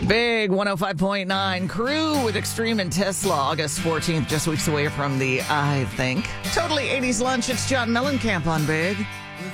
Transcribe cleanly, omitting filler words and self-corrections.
Big 105.9 Crew with Extreme and Tesla, August 14th, just weeks away from the, I think, Totally 80s lunch. It's John Mellencamp on Big.